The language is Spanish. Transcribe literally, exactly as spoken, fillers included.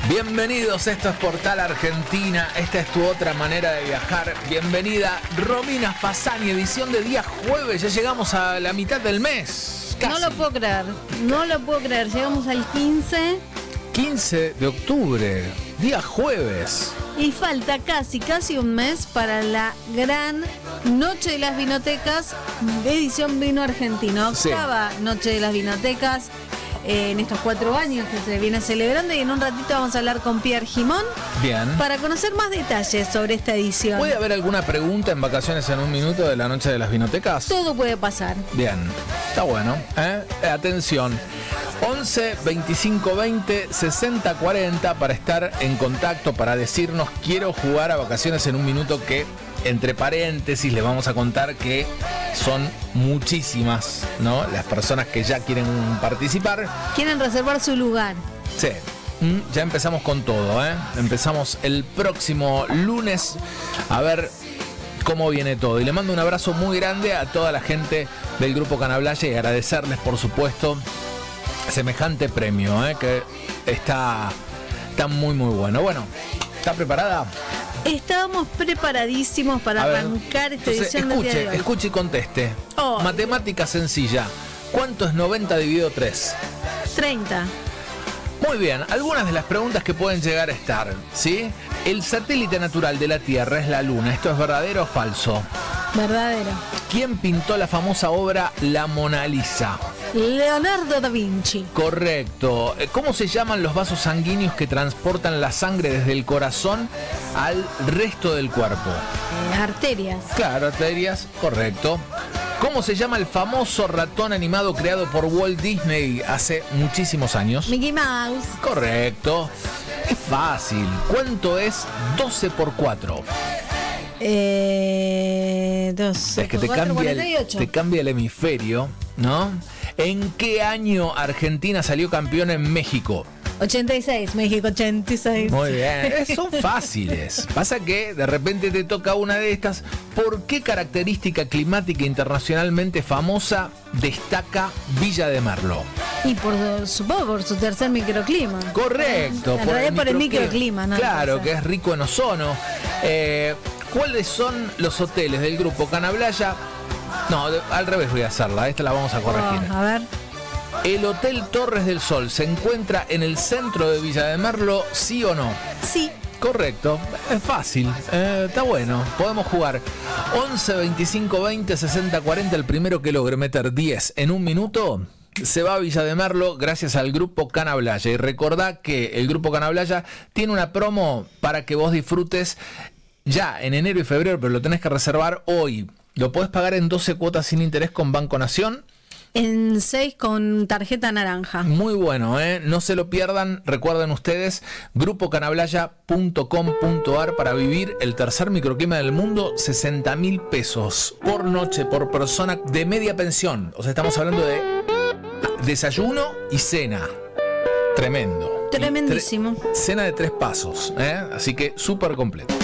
Bienvenidos, esto es Portal Argentina, esta es tu otra manera de viajar. Bienvenida Romina Fasani, edición de día jueves, ya llegamos a la mitad del mes. Casi. No lo puedo creer, no lo puedo creer, llegamos al quince. quince de octubre, día jueves. Y falta casi, casi un mes para la gran Noche de las Vinotecas, edición vino argentino. Octava sí. Noche de las Vinotecas. Eh, en estos cuatro años que se viene celebrando, y en un ratito vamos a hablar con Pierre Gimón. Bien. Para conocer más detalles sobre esta edición. ¿Puede haber alguna pregunta en Vacaciones en un Minuto de la Noche de las Vinotecas? Todo puede pasar. Bien, está bueno. ¿eh? Atención, once veinticinco veinte sesenta cuarenta para estar en contacto, para decirnos quiero jugar a Vacaciones en un Minuto, que entre paréntesis le vamos a contar que son muchísimas, ¿no? Las personas que ya quieren participar. Quieren reservar su lugar. Sí. Ya empezamos con todo, ¿eh? Empezamos el próximo lunes a ver cómo viene todo. Y le mando un abrazo muy grande a toda la gente del Grupo Canablaya y agradecerles, por supuesto, semejante premio, ¿eh? Que está, está muy, muy bueno. Bueno, ¿está preparada? Estamos preparadísimos para arrancar esta Entonces, edición escuche, del día de hoy. Escuche y conteste. Oh. Matemática sencilla. ¿Cuánto es noventa dividido tres? treinta. Muy bien, algunas de las preguntas que pueden llegar a estar, ¿sí? El satélite natural de la Tierra es la Luna. ¿Esto es verdadero o falso? Verdadero. ¿Quién pintó la famosa obra La Mona Lisa? Leonardo da Vinci. Correcto. ¿Cómo se llaman los vasos sanguíneos que transportan la sangre desde el corazón al resto del cuerpo? Eh, arterias. Claro, arterias, correcto. ¿Cómo se llama el famoso ratón animado creado por Walt Disney hace muchísimos años? Mickey Mouse. Correcto. Es fácil. ¿Cuánto es doce por cuatro? Eh, doce Es que te, cuatro, cambia cuarenta y ocho. el, te cambia el hemisferio, ¿no? ¿En qué año Argentina salió campeón en México? ochenta y seis, México ochenta y seis. Muy bien, eh, son fáciles. Pasa que de repente te toca una de estas. ¿Por qué característica climática internacionalmente famosa destaca Villa de Merlo? Y por, supongo, por su tercer microclima. Correcto. En realidad por el microclima, ¿no? Claro, que es rico en ozono. Eh, ¿Cuáles son los hoteles del Grupo Canablaya? No, de, al revés voy a hacerla. Esta la vamos a corregir. Oh, a ver. ¿El Hotel Torres del Sol se encuentra en el centro de Villa de Merlo, sí o no? Sí. Correcto, es fácil, eh, está bueno, podemos jugar. Once veinticinco veinte sesenta cuarenta, el primero que logre meter diez en un minuto se va a Villa de Merlo gracias al Grupo Canablaya. Y recordá que el Grupo Canablaya tiene una promo para que vos disfrutes ya en enero y febrero, pero lo tenés que reservar hoy. Lo podés pagar en doce cuotas sin interés con Banco Nación. En seis con tarjeta naranja. Muy bueno, ¿eh? No se lo pierdan. Recuerden ustedes, grupo canablaya punto com punto ar para vivir el tercer microclima del mundo. Sesenta mil pesos por noche, por persona de media pensión. O sea, estamos hablando de desayuno y cena. Tremendo. Tremendísimo. Tre- cena de tres pasos, ¿eh? Así que súper completo.